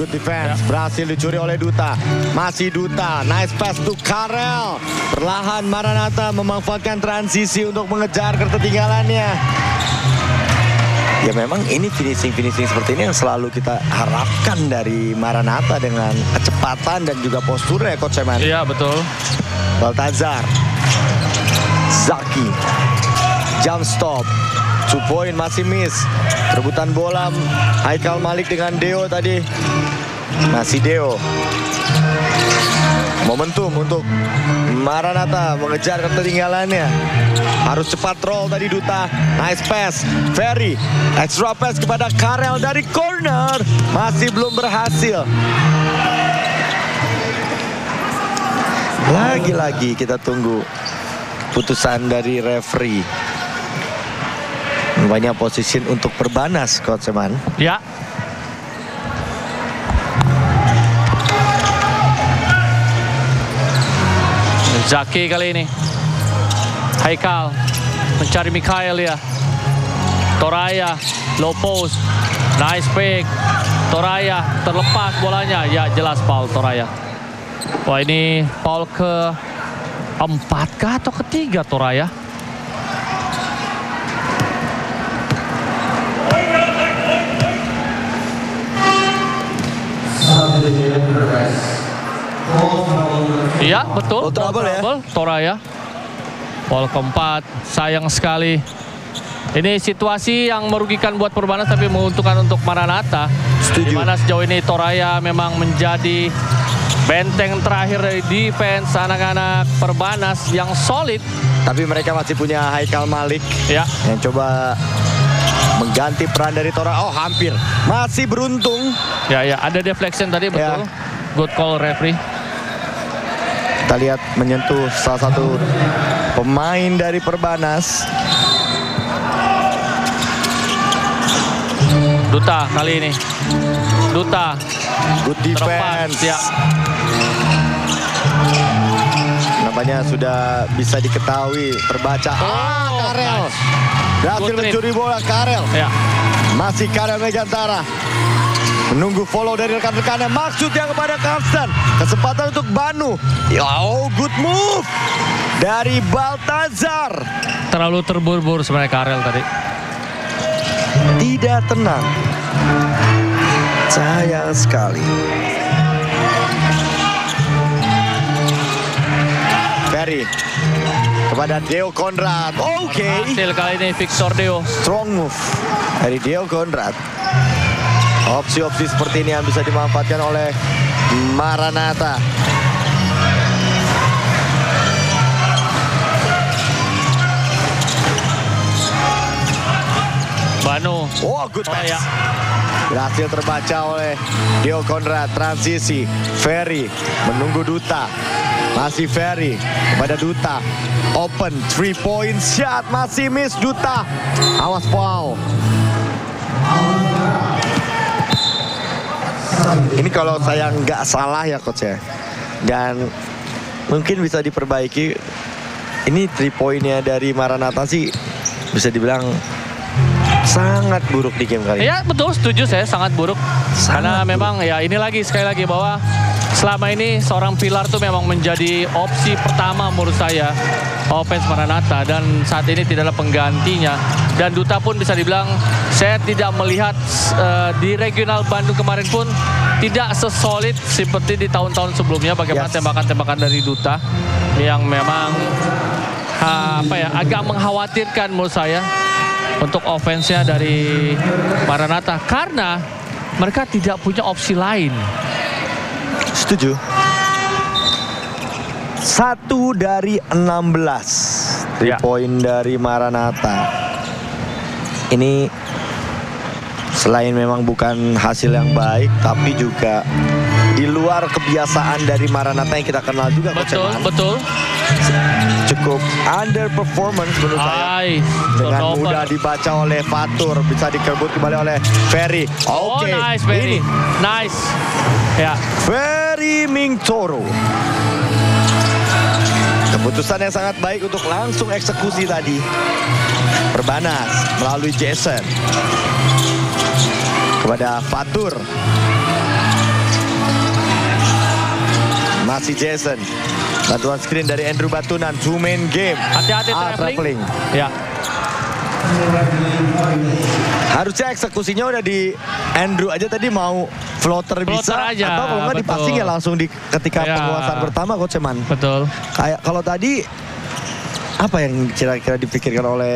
good defense. Berhasil dicuri oleh Duta. Masih Duta. Nice pass to Karel. Perlahan Maranatha memanfaatkan transisi untuk mengejar ketertinggalannya. Ya memang ini finishing seperti ini yang selalu kita harapkan dari Maranatha dengan kecepatan dan juga postur ya Coach Eman. Iya betul. Baltazar. Zaki. Jump stop. 2 point masih miss. Rebutan bola Haikal Malik dengan Deo tadi. Masih Deo. Momentum untuk Maranatha mengejar ketertinggalannya. Harus cepat roll tadi Duta. Nice pass. Ferry. Extra pass kepada Karel dari corner. Masih belum berhasil. Lagi-lagi kita tunggu putusan dari referee. Banyak posisi untuk Perbanas, Coach Eman. Ya. Zaki kali ini. Haikal mencari Mikhail ya. Toraya, low post. Nice pick. Toraya terlepas bolanya. Ya jelas foul Toraya. Wah ini foul ke-4 kah atau ke-3 Toraya? Iya betul. Trouble ya. Toraya. Foul ke-4. Sayang sekali. Ini situasi yang merugikan buat Perbanas tapi menguntungkan untuk Maranatha. Setuju. Dimana sejauh ini Toraya memang menjadi benteng terakhir dari defense anak-anak Perbanas yang solid. Tapi mereka masih punya Haikal Malik Ya. yang coba mengganti peran dari Toraya. Oh hampir. Masih beruntung. Ya ada deflection tadi betul. Ya. Good call referee. Kita lihat menyentuh salah satu pemain dari Perbanas. Duta kali ini. Duta. Good defense. Ya. Namanya sudah bisa diketahui, terbaca. Karel. Nice. Berhasil Good mencuri bola Karel. Ya. Masih Karel Megantara. Menunggu follow dari rekan-rekannya. Maksudnya kepada Karsten. Kesempatan untuk Banu. Oh, good move. Dari Baltazar. Terlalu terburu-buru sebenarnya Karel tadi. Tidak tenang. Sayang sekali. Ferry. Kepada Deo Konrad. Oke. Hasil kali ini Victor Deo. Strong move dari Deo Konrad. Opsi-opsi seperti ini yang bisa dimanfaatkan oleh Maranatha. Banu. Oh, good pass. Ya. Berhasil terbaca oleh Deo Konrad. Transisi. Ferry menunggu Duta. Masih Ferry kepada Duta. Open 3-point shot. Masih miss Duta. Awas foul. Ini kalau saya nggak salah ya Coach ya. Dan mungkin bisa diperbaiki. Ini 3-pointnya dari Maranatha sih bisa dibilang sangat buruk di game kali ini. Ya betul, setuju saya, sangat buruk. Karena memang ya ini lagi sekali lagi bahwa selama ini seorang pilar tuh memang menjadi opsi pertama menurut saya offense Maranatha, dan saat ini tidak ada penggantinya. Dan Duta pun bisa dibilang saya tidak melihat di regional Bandung kemarin pun tidak sesolid seperti di tahun-tahun sebelumnya. Bagaimana tembakan-tembakan dari Duta yang memang agak mengkhawatirkan menurut saya untuk offense-nya dari Maranatha, karena mereka tidak punya opsi lain. Setuju. 1 dari 16 3-point dari Maranatha. Ini selain memang bukan hasil yang baik, tapi juga di luar kebiasaan dari Maranatha yang kita kenal juga. Betul. Cukup underperformance menurut saya. Dengan mudah dibaca oleh Fatur, bisa dikerebut kembali oleh Ferry. Oke. Nice Ferry. Nice. Ya. Ferry Mingtoro. Keputusan yang sangat baik untuk langsung eksekusi tadi. Perbanas melalui Jason kepada Fatur. Masih Jason. Bantuan screen dari Andrew Batunan. Two main game. Hati-hati traveling. Ya. Harusnya eksekusinya udah di Andrew aja tadi, mau floater bisa aja, atau kalau nggak di passing ya langsung di ketika Ya. penguasaan pertama Coach Eman. Betul. Kayak kalau tadi apa yang kira-kira dipikirkan oleh